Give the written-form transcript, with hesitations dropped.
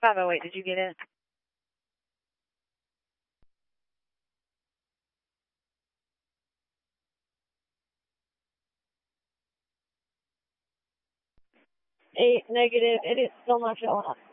508, did you get it? Eight, negative. It is still not showing up.